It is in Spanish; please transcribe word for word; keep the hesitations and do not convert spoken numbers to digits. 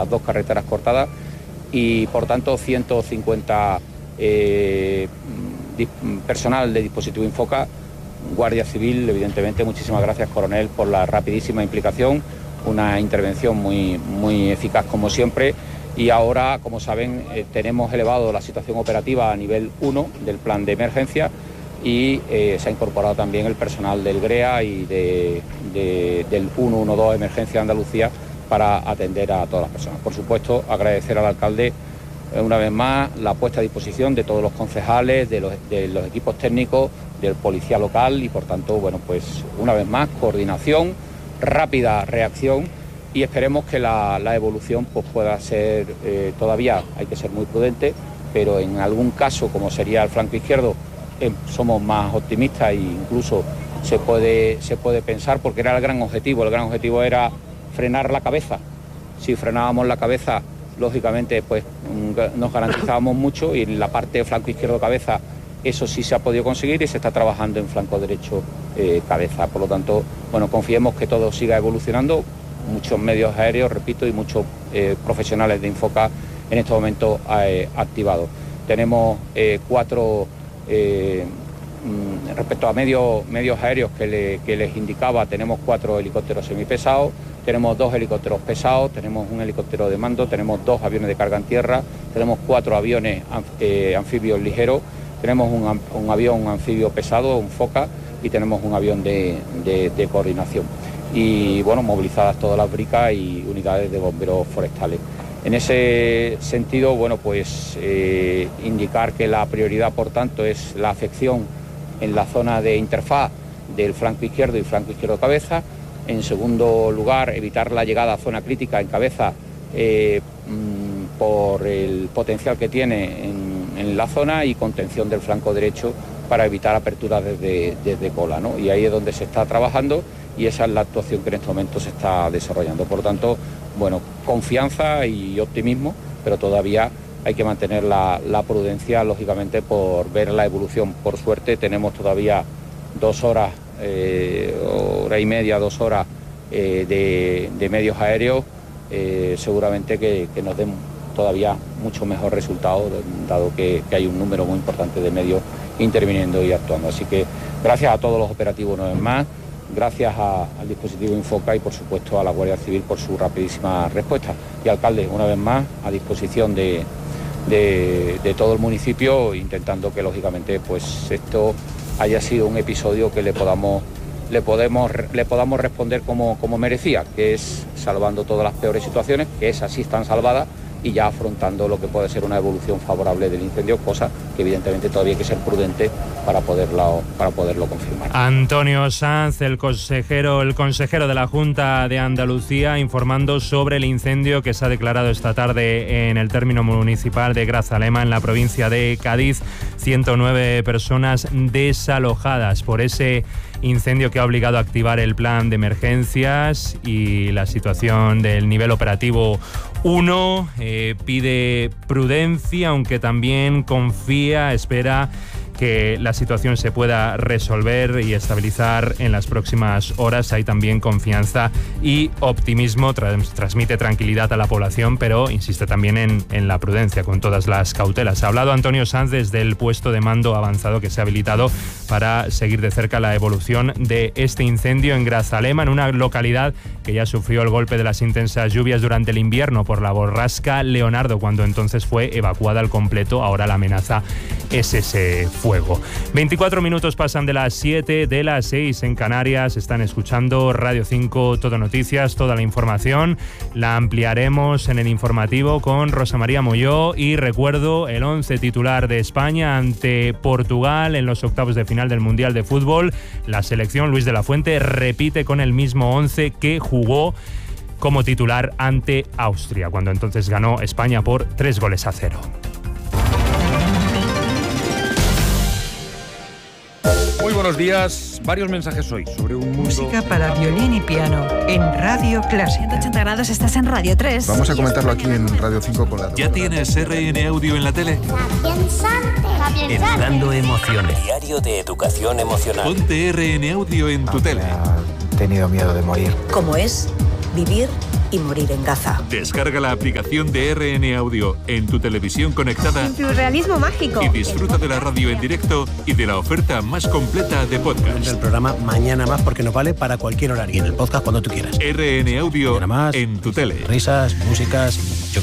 las dos carreteras cortadas y por tanto ciento cincuenta eh, personal de dispositivo Infoca, Guardia Civil, evidentemente. Muchísimas gracias, coronel, por la rapidísima implicación, una intervención muy, muy eficaz como siempre. Y ahora, como saben, eh, tenemos elevado la situación operativa a nivel uno del plan de emergencia y eh, se ha incorporado también el personal del G R E A y de, de, del ciento doce Emergencia Andalucía para atender a todas las personas. Por supuesto, agradecer al alcalde eh, una vez más la puesta a disposición de todos los concejales, de los, de los equipos técnicos, del policía local y por tanto, bueno, pues una vez más, coordinación, rápida reacción y esperemos que la, la evolución pues pueda ser, eh, todavía hay que ser muy prudente, pero en algún caso, como sería el flanco izquierdo, eh, somos más optimistas e incluso se puede, se puede pensar, porque era el gran objetivo, el gran objetivo era frenar la cabeza. Si frenábamos la cabeza, lógicamente pues nos garantizábamos mucho y en la parte de flanco izquierdo cabeza eso sí se ha podido conseguir y se está trabajando en flanco derecho eh, cabeza. Por lo tanto, bueno, confiemos que todo siga evolucionando. Muchos medios aéreos, repito, y muchos eh, profesionales de Infoca en este momento eh, activados. Tenemos eh, cuatro, eh, mm, respecto a medios, medios aéreos que, le, que les indicaba, tenemos cuatro helicópteros semipesados, tenemos dos helicópteros pesados, tenemos un helicóptero de mando, tenemos dos aviones de carga en tierra, tenemos cuatro aviones anf eh, anfibios ligeros, tenemos un, un avión anfibio pesado, un Foca, y tenemos un avión de, de, de coordinación. Y bueno, movilizadas todas las bricas y unidades de bomberos forestales. En ese sentido, bueno, pues eh, indicar que la prioridad, por tanto, es la afección en la zona de interfaz del flanco izquierdo y flanco izquierdo cabeza. En segundo lugar, evitar la llegada a zona crítica en cabeza eh, por el potencial que tiene en en la zona y contención del flanco derecho para evitar aperturas desde, desde cola, ¿no? Y ahí es donde se está trabajando y esa es la actuación que en este momento se está desarrollando. Por lo tanto, bueno, confianza y optimismo, pero todavía hay que mantener la, la prudencia, lógicamente, por ver la evolución. Por suerte tenemos todavía dos horas, eh, hora y media, dos horas eh, de, de medios aéreos, eh, seguramente que, que nos den todavía mucho mejor resultado, dado que, que hay un número muy importante de medios interviniendo y actuando. Así que gracias a todos los operativos una vez más, gracias a, al dispositivo Infoca y por supuesto a la Guardia Civil por su rapidísima respuesta. Y alcalde, una vez más, a disposición de, de, de todo el municipio, intentando que lógicamente pues esto haya sido un episodio que le podamos, le podemos, le podamos responder como, como merecía, que es salvando todas las peores situaciones, que esas sí están salvadas, y ya afrontando lo que puede ser una evolución favorable del incendio, cosa que evidentemente todavía hay que ser prudente para poderlo, para poderlo confirmar. Antonio Sanz, el consejero, el consejero de la Junta de Andalucía, informando sobre el incendio que se ha declarado esta tarde en el término municipal de Grazalema, en la provincia de Cádiz. ciento nueve personas desalojadas por ese incendio que ha obligado a activar el plan de emergencias y la situación del nivel operativo uno. Eh, pide prudencia, aunque también confía, espera que la situación se pueda resolver y estabilizar en las próximas horas. Hay también confianza y optimismo, Tras, transmite tranquilidad a la población, pero insiste también en, en la prudencia con todas las cautelas. Ha hablado Antonio Sanz desde el puesto de mando avanzado que se ha habilitado para seguir de cerca la evolución de este incendio en Grazalema, en una localidad que ya sufrió el golpe de las intensas lluvias durante el invierno por la borrasca Leonardo, cuando entonces fue evacuada al completo. Ahora la amenaza es ese fuego. veinticuatro minutos pasan de las siete, de las seis en Canarias. Están escuchando Radio cinco, Todo Noticias. Toda la información la ampliaremos en el informativo con Rosa María Molló. Y recuerdo el once titular de España ante Portugal en los octavos de final del Mundial de Fútbol. La selección, Luis de la Fuente, repite con el mismo once que jugó como titular ante Austria, cuando entonces ganó España por tres goles a cero. Muy buenos días. Varios mensajes hoy sobre un mundo... Música para violín y piano en Radio Clásica. ciento ochenta grados, estás en Radio tres. Vamos a comentarlo aquí en Radio cinco con la... ¿Ya tienes R N Audio en la tele? Entrando emociones. Diario de educación emocional. Ponte R N Audio en tu tele. He tenido miedo de morir. ¿Cómo es vivir y morir en Gaza. Descarga la aplicación de R N Audio en tu televisión conectada. En Pluralismo Mágico. Y disfruta de la radio en directo y de la oferta más completa de podcast. El programa Mañana Más porque nos vale para cualquier horario. Y en el podcast cuando tú quieras. R N Audio más, en tu tele. Risas, músicas...